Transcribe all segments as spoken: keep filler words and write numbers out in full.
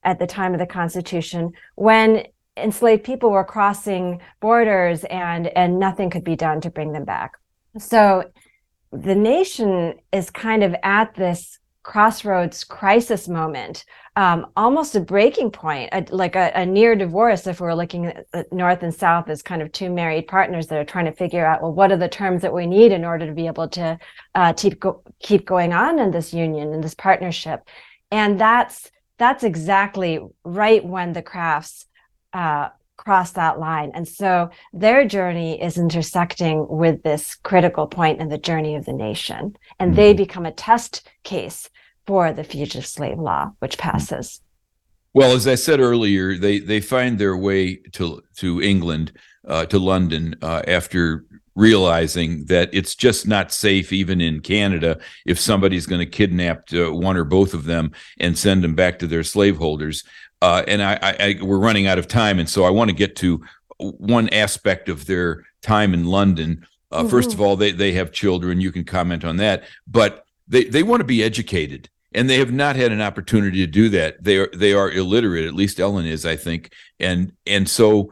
at the time of the Constitution, when enslaved people were crossing borders and, and nothing could be done to bring them back. So the nation is kind of at this crossroads crisis moment, um, almost a breaking point, a, like a, a near divorce, if we're looking at North and South as kind of two married partners that are trying to figure out, well, what are the terms that we need in order to be able to uh, keep, go, keep going on in this union, in this partnership. And that's, that's exactly right when the Crafts uh, cross that line. And so their journey is intersecting with this critical point in the journey of the nation. And they become a test case for the fugitive slave law, which passes. Well, as I said earlier, they, they find their way to, to England, uh, to London, uh, after realizing that it's just not safe, even in Canada, if somebody's going to kidnap uh, one or both of them and send them back to their slaveholders. Uh, and I, I, I, we're running out of time, and so I want to get to one aspect of their time in London. Uh, mm-hmm. First of all, they, they have children. You can comment on that. But they, they want to be educated, and they have not had an opportunity to do that. They are they are illiterate, at least Ellen is, I think. And and so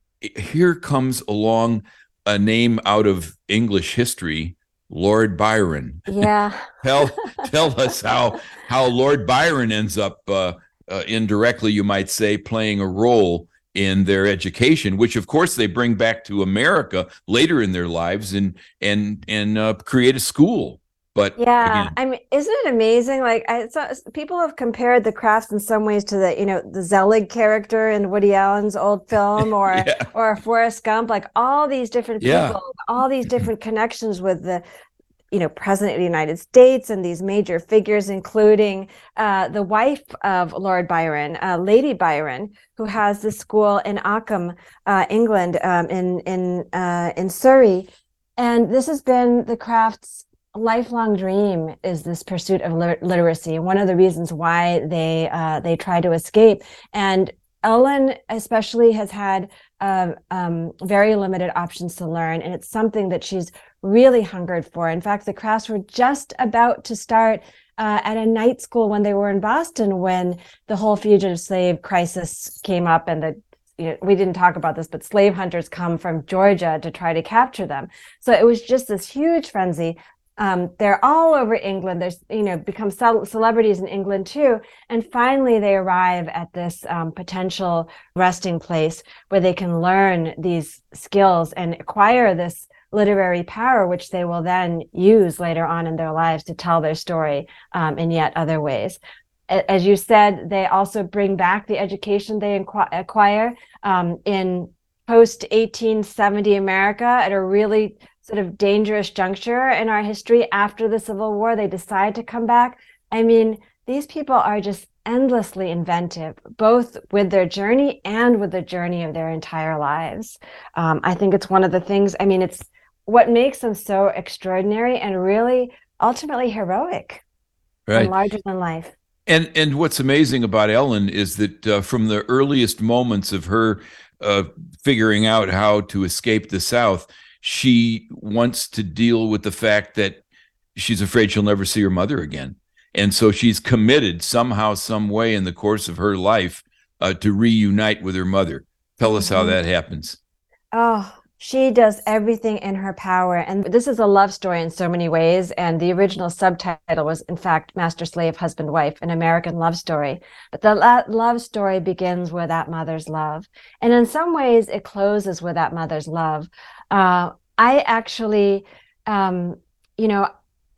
here comes along a name out of English history, Lord Byron. Yeah. tell tell us how how Lord Byron ends up uh, uh, indirectly, you might say, playing a role in their education, which of course they bring back to America later in their lives and and and uh, create a school. But yeah, again, I mean, isn't it amazing? Like, I saw people have compared the Crafts in some ways to the, you know, the Zelig character in Woody Allen's old film, or yeah. or Forrest Gump. Like all these different people, yeah. all these different connections with the, you know, President of the United States and these major figures, including uh, the wife of Lord Byron, uh, Lady Byron, who has the school in Ockham, uh, England, um, in in uh, in Surrey, and this has been the Crafts' lifelong dream, is this pursuit of lit literacy. One of the reasons why they uh, they try to escape. And Ellen especially has had uh, um, very limited options to learn, and it's something that she's really hungered for. In fact, the Crafts were just about to start uh, at a night school when they were in Boston, when the whole fugitive slave crisis came up, and the you know, we didn't talk about this, but slave hunters come from Georgia to try to capture them. So it was just this huge frenzy. Um, they're all over England. There's, you know, become ce celebrities in England too. And finally they arrive at this um, potential resting place where they can learn these skills and acquire this literary power, which they will then use later on in their lives to tell their story um, in yet other ways. As you said, they also bring back the education they acquire um, in post eighteen seventy America at a really sort of dangerous juncture in our history. After the Civil War, they decide to come back. I mean, these people are just endlessly inventive, both with their journey and with the journey of their entire lives. Um, I think it's one of the things, I mean, it's what makes them so extraordinary and really ultimately heroic, right, and larger than life. And and what's amazing about Ellen is that uh, from the earliest moments of her uh, figuring out how to escape the South, she wants to deal with the fact that she's afraid she'll never see her mother again. And so she's committed somehow, some way in the course of her life uh, to reunite with her mother. Tell us mm-hmm. how that happens. Oh, she does everything in her power. And this is a love story in so many ways. And the original subtitle was, in fact, Master, Slave, Husband, Wife, an American love story. But the love story begins with that mother's love. And in some ways, it closes with that mother's love. Uh, I actually, um, you know,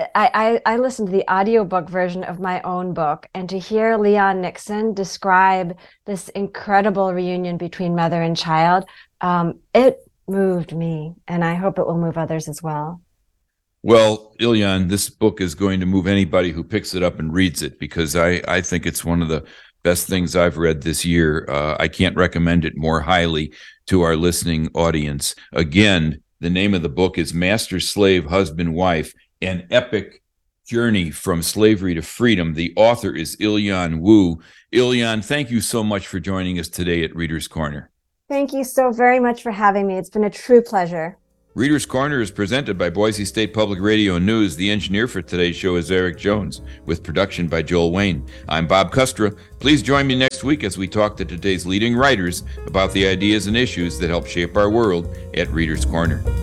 I, I, I listened to the audiobook version of my own book, and to hear Leon Nixon describe this incredible reunion between mother and child, um, it moved me, and I hope it will move others as well. Well, Ilyan, this book is going to move anybody who picks it up and reads it, because I, I think it's one of the best things I've read this year. Uh, I can't recommend it more highly to our listening audience. Again, the name of the book is Master, Slave, Husband, Wife, An Epic Journey from Slavery to Freedom. The author is Ilyan Wu. Ilyan, thank you so much for joining us today at Reader's Corner. Thank you so very much for having me. It's been a true pleasure. Reader's Corner is presented by Boise State Public Radio and News. The engineer for today's show is Eric Jones, with production by Joel Wayne. I'm Bob Custra. Please join me next week as we talk to today's leading writers about the ideas and issues that help shape our world at Reader's Corner.